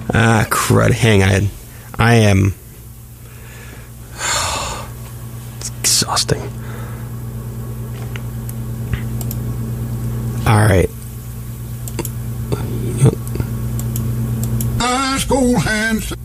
Crud. Hang on. I am... It's exhausting. Alright. School hands.